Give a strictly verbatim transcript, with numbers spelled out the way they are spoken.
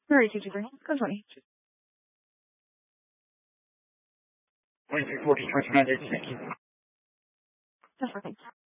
Three, two, two, three. Go twenty. Twenty-three, forty, twenty-nine, eighty, thank you. That's perfect.